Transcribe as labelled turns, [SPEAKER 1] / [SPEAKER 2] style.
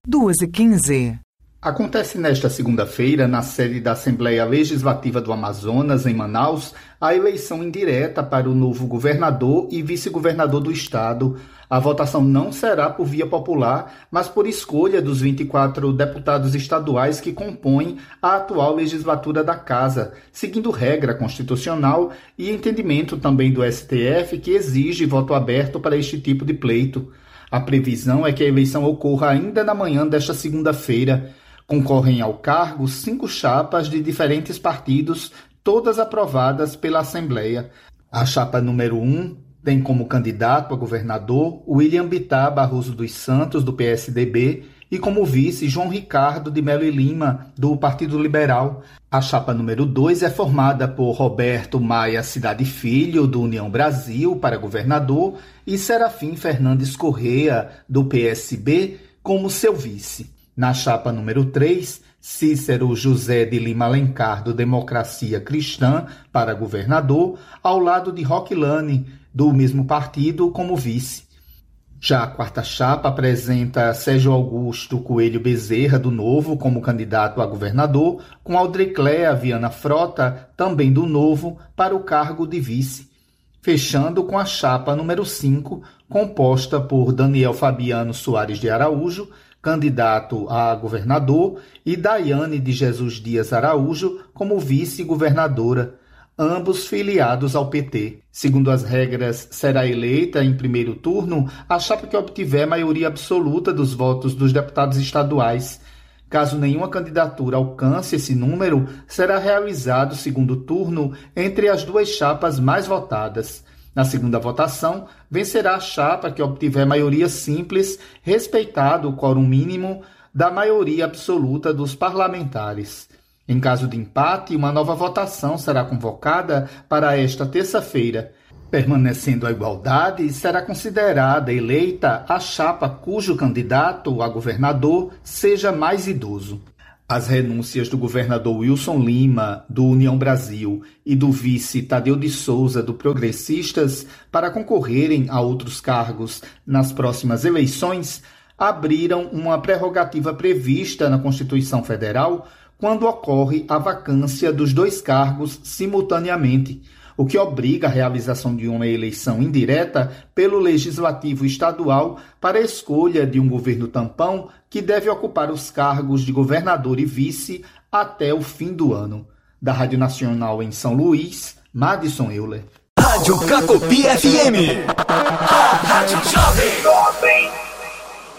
[SPEAKER 1] 2h15.
[SPEAKER 2] Acontece nesta segunda-feira, na sede da Assembleia Legislativa do Amazonas, em Manaus, a eleição indireta para o novo governador e vice-governador do estado. A votação não será por via popular, mas por escolha dos 24 deputados estaduais que compõem a atual legislatura da Casa, seguindo regra constitucional e entendimento também do STF, que exige voto aberto para este tipo de pleito. A previsão é que a eleição ocorra ainda na manhã desta segunda-feira. Concorrem ao cargo 5 chapas de diferentes partidos, todas aprovadas pela Assembleia. A chapa número 1 tem como candidato a governador William Bittar Barroso dos Santos, do PSDB, e como vice João Ricardo de Melo e Lima, do Partido Liberal. A chapa número 2 é formada por Roberto Maia Cidade Filho, do União Brasil, para governador, e Serafim Fernandes Correa, do PSB, como seu vice. Na chapa número 3, Cícero José de Lima Alencar, do Democracia Cristã, para governador, ao lado de Roquilane, do mesmo partido, como vice. Já a quarta chapa apresenta Sérgio Augusto Coelho Bezerra, do Novo, como candidato a governador, com Aldricléa Viana Frota, também do Novo, para o cargo de vice. Fechando com a chapa número 5, composta por Daniel Fabiano Soares de Araújo, candidato a governador, e Daiane de Jesus Dias Araújo como vice-governadora, ambos filiados ao PT. Segundo as regras, será eleita em primeiro turno a chapa que obtiver maioria absoluta dos votos dos deputados estaduais. Caso nenhuma candidatura alcance esse número, será realizado o segundo turno entre as duas chapas mais votadas. Na segunda votação, vencerá a chapa que obtiver maioria simples, respeitado o quórum mínimo da maioria absoluta dos parlamentares. Em caso de empate, uma nova votação será convocada para esta terça-feira. Permanecendo a igualdade, será considerada eleita a chapa cujo candidato a governador seja mais idoso. As renúncias do governador Wilson Lima, do União Brasil, e do vice Tadeu de Souza, do Progressistas, para concorrerem a outros cargos nas próximas eleições, abriram uma prerrogativa prevista na Constituição Federal quando ocorre a vacância dos 2 cargos simultaneamente, o que obriga a realização de uma eleição indireta pelo Legislativo Estadual para a escolha de um governo tampão que deve ocupar os cargos de governador e vice até o fim do ano. Da Rádio Nacional em São Luís, Madison Euler.
[SPEAKER 3] Rádio Cacopi FM. A Rádio Jovem.